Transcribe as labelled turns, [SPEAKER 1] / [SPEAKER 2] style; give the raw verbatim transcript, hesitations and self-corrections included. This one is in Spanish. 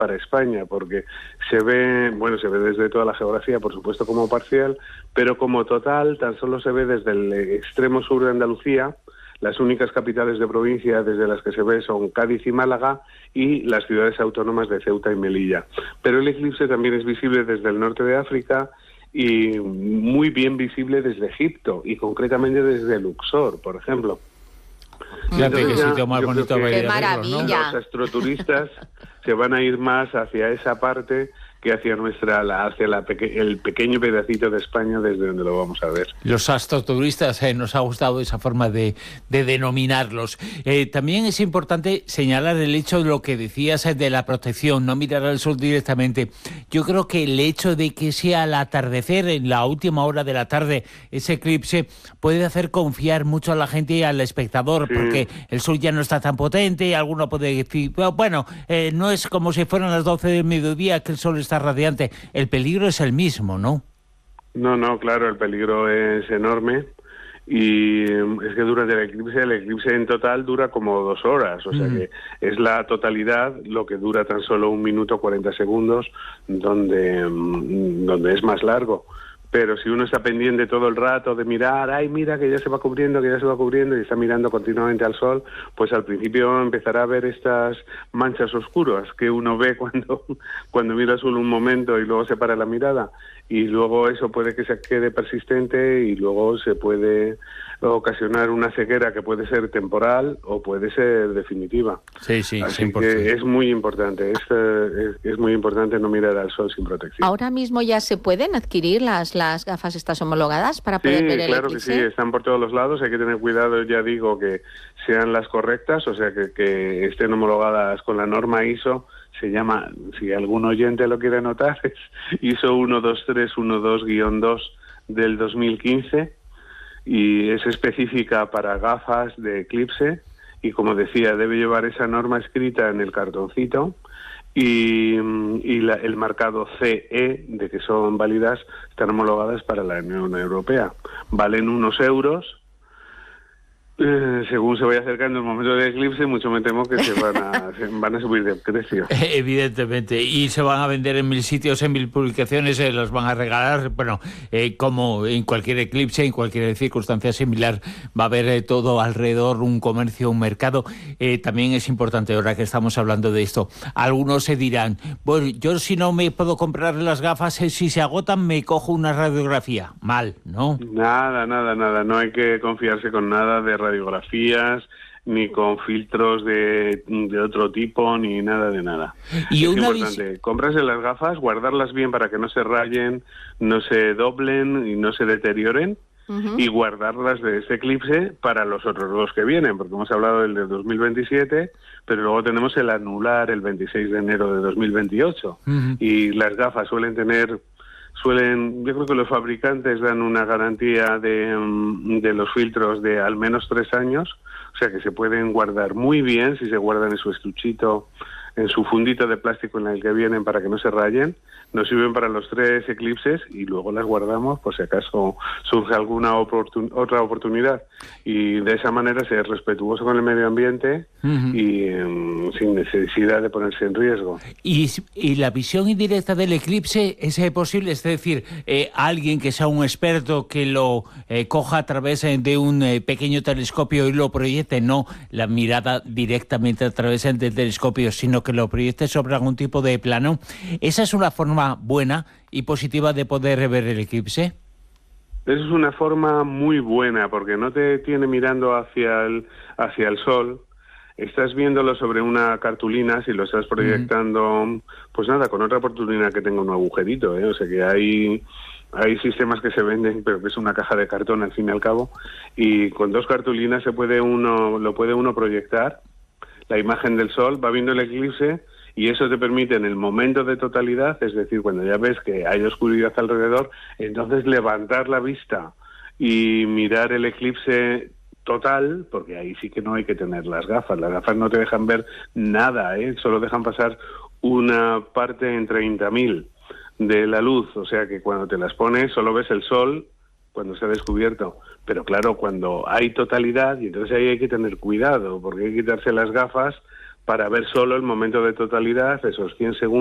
[SPEAKER 1] para España, porque se ve, bueno, se ve desde toda la geografía, por supuesto, como parcial, pero como total tan solo se ve desde el extremo sur de Andalucía. Las únicas capitales de provincia desde las que se ve son Cádiz y Málaga, y las ciudades autónomas de Ceuta y Melilla. Pero el eclipse también es visible desde el norte de África y muy bien visible desde Egipto, y concretamente desde Luxor, por ejemplo.
[SPEAKER 2] Fíjate qué sitio más bonito.
[SPEAKER 3] ¡Qué maravilla!
[SPEAKER 1] Los astroturistas se van a ir más hacia esa parte que hacia nuestra hacia la peque, el pequeño pedacito de España desde donde lo vamos a ver.
[SPEAKER 2] Los astroturistas, eh, nos ha gustado esa forma de, de denominarlos. Eh, también es importante señalar el hecho de lo que decías eh, de la protección, no mirar al sol directamente. Yo creo que el hecho de que sea al atardecer, en la última hora de la tarde, ese eclipse, puede hacer confiar mucho a la gente y al espectador, sí. Porque el sol ya no está tan potente y alguno puede decir, bueno, eh, no es como si fueran las doce del mediodía que el sol está radiante. El peligro es el mismo, ¿no?
[SPEAKER 1] No, no, claro, el peligro es enorme, y es que durante el eclipse, el eclipse en total dura como dos horas, o sea mm. que es la totalidad lo que dura tan solo un minuto cuarenta segundos, donde, donde es más largo. Pero si uno está pendiente todo el rato de mirar, ay, mira que ya se va cubriendo, que ya se va cubriendo, y está mirando continuamente al sol, pues al principio empezará a ver estas manchas oscuras que uno ve cuando, cuando mira solo un momento y luego se para la mirada. Y luego eso puede que se quede persistente y luego se puede ocasionar una ceguera que puede ser temporal o puede ser definitiva.
[SPEAKER 2] Sí, sí,
[SPEAKER 1] Así
[SPEAKER 2] cien por ciento.
[SPEAKER 1] que es muy importante, es, es, es muy importante no mirar al sol sin protección.
[SPEAKER 3] ¿Ahora mismo ya se pueden adquirir las, las gafas estas homologadas para poder
[SPEAKER 1] sí,
[SPEAKER 3] ver el
[SPEAKER 1] claro
[SPEAKER 3] eclipse?
[SPEAKER 1] Que sí, están por todos los lados, hay que tener cuidado, ya digo, que sean las correctas, o sea, que, que estén homologadas con la norma I S O. Se llama, si algún oyente lo quiere anotar, es I S O uno dos tres uno dos guión dos del dos mil quince, y es específica para gafas de eclipse, y como decía, debe llevar esa norma escrita en el cartoncito, y, y la, el marcado C E de que son válidas, están homologadas para la Unión Europea. Valen unos euros. Eh, según se vaya acercando el momento del eclipse, mucho me temo que se van a, se van a subir de precio.
[SPEAKER 2] Evidentemente, y se van a vender en mil sitios, en mil publicaciones, se los van a regalar. Bueno, eh, como en cualquier eclipse, en cualquier circunstancia similar, va a haber eh, todo alrededor un comercio, un mercado. Eh, también es importante, ahora que estamos hablando de esto, algunos se dirán, bueno, yo si no me puedo comprar las gafas, eh, si se agotan me cojo una radiografía. Mal, ¿no?
[SPEAKER 1] Nada, nada, nada, no hay que confiarse con nada de radiografías, ni con filtros de, de otro tipo, ni nada de nada.
[SPEAKER 2] Y
[SPEAKER 1] es
[SPEAKER 2] una
[SPEAKER 1] importante,
[SPEAKER 2] vis-
[SPEAKER 1] comprarse las gafas, guardarlas bien para que no se rayen, no se doblen y no se deterioren, uh-huh. y guardarlas de ese eclipse para los otros dos que vienen, porque hemos hablado del de dos mil veintisiete, pero luego tenemos el anular el veintiséis de enero de dos mil veintiocho, uh-huh. y las gafas suelen tener... Suelen, yo creo que los fabricantes dan una garantía de, de los filtros de al menos tres años, o sea que se pueden guardar muy bien si se guardan en su estuchito, en su fundito de plástico en el que vienen para que no se rayen. Nos sirven para los tres eclipses y luego las guardamos por si acaso surge alguna oportun- otra oportunidad. Y de esa manera ser respetuoso con el medio ambiente, uh-huh. y um, sin necesidad de ponerse en riesgo.
[SPEAKER 2] Y, y la visión indirecta del eclipse es eh, posible, es decir, eh, alguien que sea un experto que lo eh, coja a través eh, de un eh, pequeño telescopio y lo proyecte, no la mirada directamente a través del telescopio, sino que lo proyecte sobre algún tipo de plano. Esa es una forma buena y positiva de poder ver el eclipse.
[SPEAKER 1] Esa es una forma muy buena, porque no te tiene mirando hacia el, hacia el sol, estás viéndolo sobre una cartulina, si lo estás proyectando, mm. pues nada, con otra cartulina que tenga un agujerito, ¿eh? O sea que hay... Hay sistemas que se venden, pero que es una caja de cartón al fin y al cabo, y con dos cartulinas se puede uno, lo puede uno proyectar, la imagen del sol, va viendo el eclipse, y eso te permite en el momento de totalidad, es decir, cuando ya ves que hay oscuridad alrededor, entonces levantar la vista y mirar el eclipse total, porque ahí sí que no hay que tener las gafas, las gafas no te dejan ver nada, ¿eh? Solo dejan pasar una parte en treinta mil de la luz, o sea que cuando te las pones solo ves el sol cuando se ha descubierto, pero claro, cuando hay totalidad, y entonces ahí hay que tener cuidado, porque hay que quitarse las gafas para ver solo el momento de totalidad, esos cien segundos